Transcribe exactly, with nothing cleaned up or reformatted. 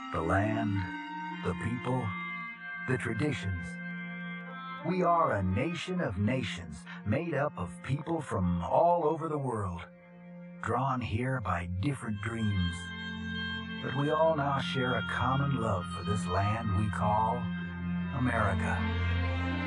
The land, the people, the traditions. We are a nation of nations made up of people from all over the world, drawn here by different dreams. But we all now share a common love for this land we call America.